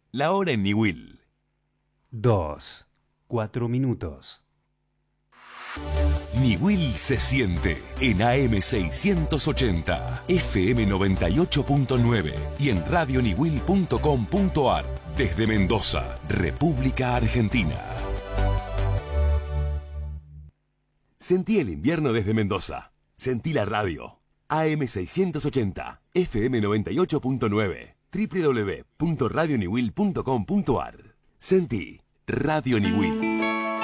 La hora en Niwil. 2:04 minutos. Niwil se siente en AM 680, FM 98.9 y en radioniwil.com.ar desde Mendoza, República Argentina. Sentí el invierno desde Mendoza. Sentí la radio. AM 680, FM 98.9, www.radioniwil.com.ar. Sentí Radio Niwil.